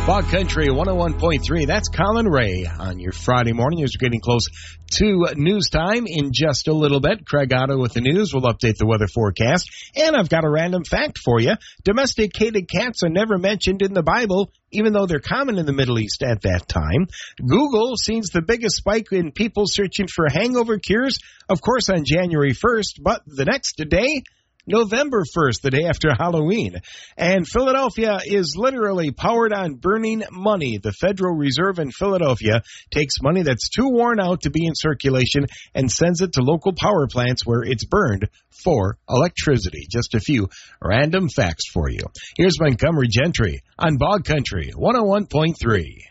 Bog Country 101.3, that's Colin Ray on your Friday morning as we're getting close to news time in just a little bit. Craig Otto with the news. We'll update the weather forecast. And I've got a random fact for you. Domesticated cats are never mentioned in the Bible, even though they're common in the Middle East at that time. Google sees the biggest spike in people searching for hangover cures, of course, on January 1st, but the next day, November 1st, the day after Halloween. And Philadelphia is literally powered on burning money. The Federal Reserve in Philadelphia takes money that's too worn out to be in circulation and sends it to local power plants where it's burned for electricity. Just a few random facts for you. Here's Montgomery Gentry on Bog Country 101.3.